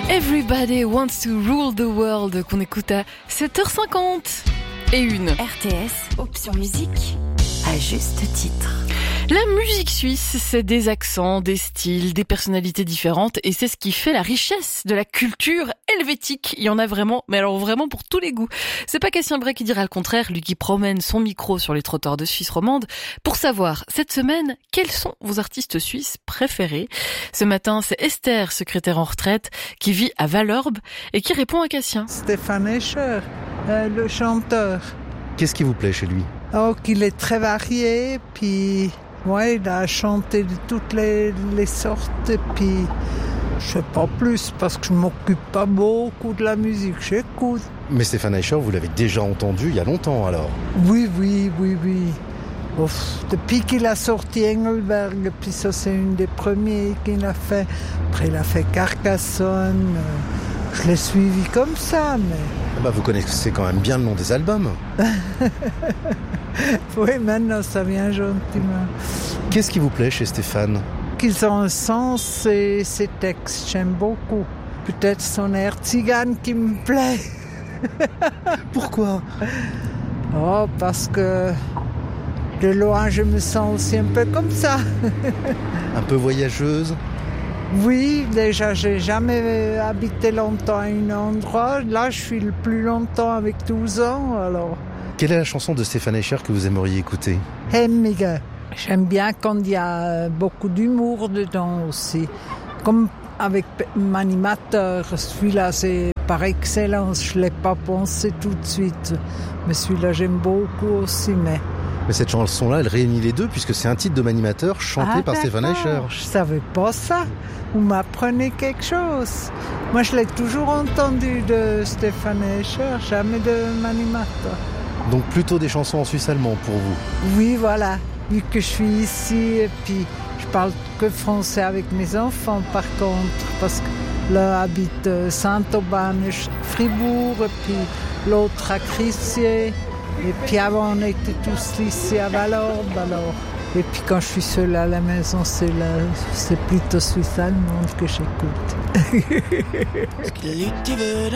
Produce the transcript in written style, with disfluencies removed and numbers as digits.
Everybody Wants to Rule the World qu'on écoute à 7h50 et une. RTS, option musique, à juste titre. La musique suisse, c'est des accents, des styles, des personnalités différentes et c'est ce qui fait la richesse de la culture helvétique. Il y en a vraiment, mais alors vraiment pour tous les goûts. C'est pas Cassien Bray qui dira le contraire, lui qui promène son micro sur les trottoirs de Suisse romande. Pour savoir, cette semaine, quels sont vos artistes suisses préférés? Ce matin, c'est Esther, secrétaire en retraite, qui vit à Valorbe et qui répond à Cassien. Stefan Escher, le chanteur. Qu'est-ce qui vous plaît chez lui? Oh, qu'il est très varié, puis ouais, il a chanté de toutes les sortes, et puis je sais pas plus, parce que je m'occupe pas beaucoup de la musique, j'écoute. Mais Stefan Escher, vous l'avez déjà entendu il y a longtemps alors? Oui. Ouf, depuis qu'il a sorti Engelberg, puis ça c'est une des premiers qu'il a fait. Après il a fait Carcassonne, je l'ai suivi comme ça, mais... vous connaissez quand même bien le nom des albums. Oui, maintenant ça vient gentiment. Qu'est-ce qui vous plaît chez Stéphane? Qu'ils ont un sens et ses textes, j'aime beaucoup. Peut-être son air tzigane qui me plaît. Pourquoi? Oh, parce que de loin je me sens aussi un peu comme ça. Un peu voyageuse? Oui, déjà j'ai jamais habité longtemps à un endroit. Là je suis le plus longtemps avec 12 ans alors. Quelle est la chanson de Stefan Escher que vous aimeriez écouter? Hemmige. J'aime bien quand il y a beaucoup d'humour dedans aussi. Comme avec Manimateur, celui-là c'est par excellence, je ne l'ai pas pensé tout de suite. Mais celui-là j'aime beaucoup aussi. Mais cette chanson-là, elle réunit les deux puisque c'est un titre de Manimateur chanté par Stefan Escher. Je savais pas ça. Vous m'apprenez quelque chose. Moi je l'ai toujours entendu de Stefan Escher, jamais de Manimateur. Donc plutôt des chansons en suisse allemand pour vous? Oui, voilà. Vu que je suis ici et puis je parle que français avec mes enfants par contre, parce que l'un habite Saint-Aubin, Fribourg, et puis l'autre à Crissier. Et puis avant on était tous ici à Valorbe alors. Et puis quand je suis seule à la maison, c'est plutôt suisse allemande que j'écoute.